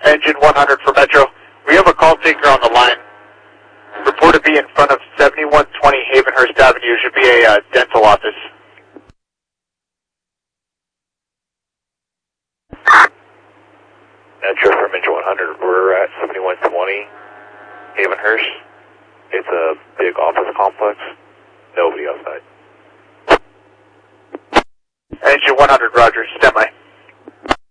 Engine 100 for Metro. We have a call taker on the line. Report to be in front of 7120 Havenhurst Avenue. Should be a dental office. Metro from Engine 100. We're at 7120 Havenhurst. It's a big office complex. Nobody outside. Engine 100, Roger. Stand by.